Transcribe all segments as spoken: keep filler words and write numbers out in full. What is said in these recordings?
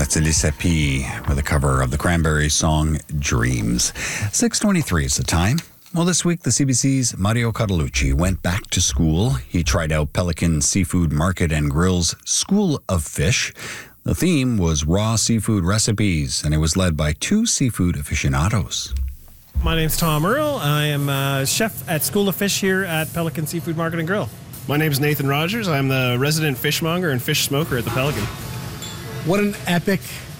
That's Elisa P. with a cover of the Cranberries song Dreams. six twenty-three is the time. Well, this week, the C B C's Mario Cartolucci went back to school. He tried out Pelican Seafood Market and Grill's School of Fish. The theme was raw seafood recipes, and it was led by two seafood aficionados. My name's Tom Earl. I am a chef at School of Fish here at Pelican Seafood Market and Grill. My name's Nathan Rogers. I'm the resident fishmonger and fish smoker at the Pelican. What an epic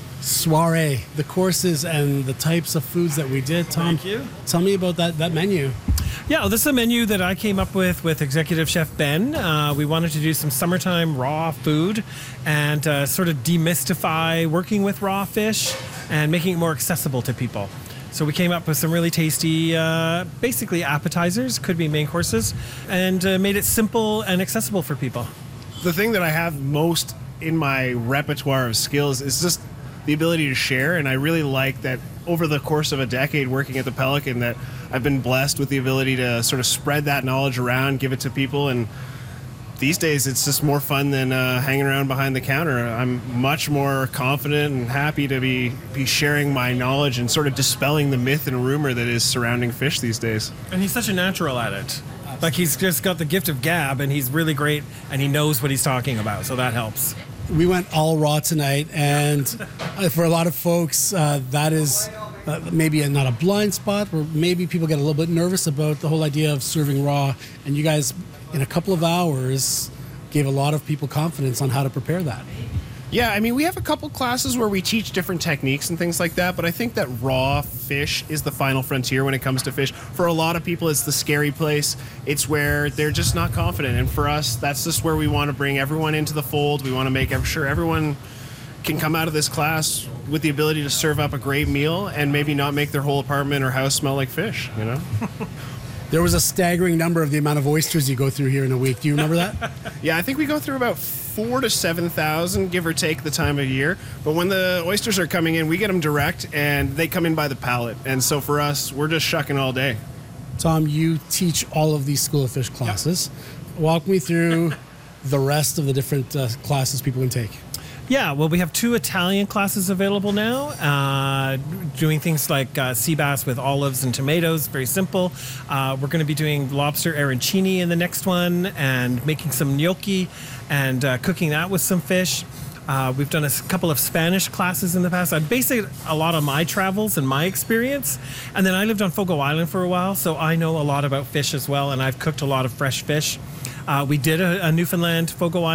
soiree. The courses and the types of foods that we did. Tom, Thank you. Tell me about that, that menu. Yeah, well, this is a menu that I came up with with Executive Chef Ben. Uh, we wanted to do some summertime raw food and uh, sort of demystify working with raw fish and making it more accessible to people. So we came up with some really tasty, uh, basically appetizers, could be main courses, and uh, made it simple and accessible for people. The thing that I have most in my repertoire of skills is just the ability to share, and I really like that over the course of a decade working at the Pelican that I've been blessed with the ability to sort of spread that knowledge around, give it to people, and these days it's just more fun than uh, hanging around behind the counter. I'm much more confident and happy to be, be sharing my knowledge and sort of dispelling the myth and rumor that is surrounding fish these days. And he's such a natural at it. Like, he's just got the gift of gab, and he's really great, and he knows what he's talking about, so that helps. We went all raw tonight, and for a lot of folks, uh, that is uh, maybe a, not a blind spot, or maybe people get a little bit nervous about the whole idea of serving raw, and you guys, in a couple of hours, gave a lot of people confidence on how to prepare that. Yeah, I mean, we have a couple classes where we teach different techniques and things like that, but I think that raw fish is the final frontier when it comes to fish. For a lot of people, it's the scary place. It's where they're just not confident. And for us, that's just where we want to bring everyone into the fold. We want to make sure everyone can come out of this class with the ability to serve up a great meal and maybe not make their whole apartment or house smell like fish, you know? There was a staggering number of the amount of oysters you go through here in a week. Do you remember that? Yeah, I think we go through about four to seven thousand, give or take the time of year. But when the oysters are coming in, we get them direct, and they come in by the pallet. And so for us, we're just shucking all day. Tom, you teach all of these School of Fish classes. Yep. Walk me through the rest of the different uh, classes people can take. Yeah, well, we have two Italian classes available now, uh, doing things like uh, sea bass with olives and tomatoes, very simple. Uh, we're going to be doing lobster arancini in the next one and making some gnocchi and uh, cooking that with some fish. Uh, we've done a couple of Spanish classes in the past. I based a lot of my travels and my experience. And then I lived on Fogo Island for a while, so I know a lot about fish as well, and I've cooked a lot of fresh fish. Uh, we did a, a Newfoundland Fogo Island